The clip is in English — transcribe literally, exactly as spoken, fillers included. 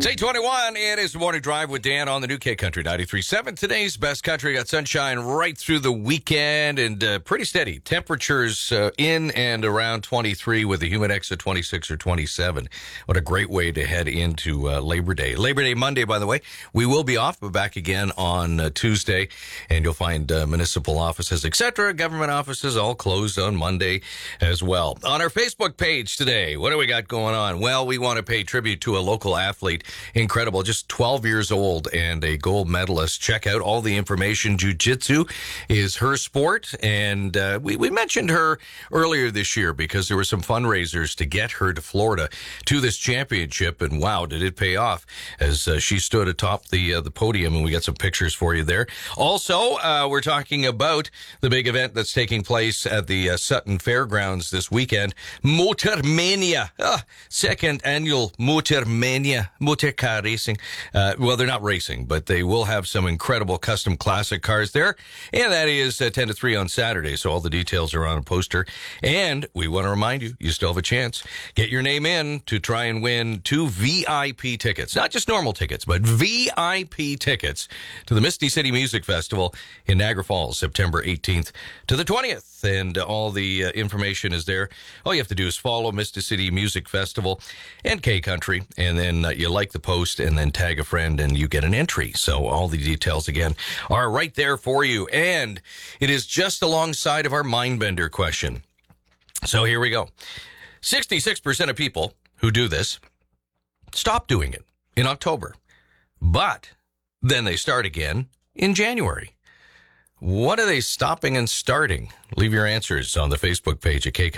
It's eight twenty-one. It is the Morning Drive with Dan on the new K Country ninety-three point seven. Today's best country. Got sunshine right through the weekend and uh, pretty steady. Temperatures uh, in and around twenty-three with a humid index of twenty-six or twenty-seven. What a great way to head into uh, Labor Day. Labor Day Monday, by the way. We will be off, but back again on uh, Tuesday. And you'll find uh, municipal offices, et cetera, government offices all closed on Monday as well. On our Facebook page today, what do we got going on? Well, we want to pay tribute to a local athlete. Incredible, just twelve years old and a gold medalist. Check out all the information. Jiu-jitsu is her sport, and uh, we, we mentioned her earlier this year because there were some fundraisers to get her to Florida to this championship, and wow, did it pay off as uh, she stood atop the uh, the podium, and we got some pictures for you there. Also, uh, we're talking about the big event that's taking place at the uh, Sutton Fairgrounds this weekend, Motormania, ah, second annual Motormania, Motor car racing. Uh, well, they're not racing, but they will have some incredible custom classic cars there. And that is uh, ten to three on Saturday. So all the details are on a poster. And we want to remind you, you still have a chance. Get your name in to try and win two V I P tickets. Not just normal tickets, but V I P tickets to the Misty City Music Festival in Niagara Falls, September eighteenth to the twentieth. And uh, all the uh, information is there. All you have to do is follow Misty City Music Festival and K Country. And then uh, you like the post and then tag a friend and you get an entry. So all the details again are right there for you. And it is just alongside of our Mindbender question. So here we go. sixty-six percent of people who do this stop doing it in October, but then they start again in January. What are they stopping and starting? Leave your answers on the Facebook page at K